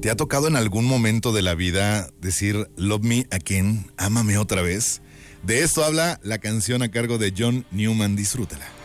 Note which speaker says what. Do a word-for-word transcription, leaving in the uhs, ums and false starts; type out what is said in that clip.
Speaker 1: ¿Te ha tocado en algún momento de la vida decir Love Me Again, ámame otra vez? De esto habla la canción a cargo de John Newman, disfrútala.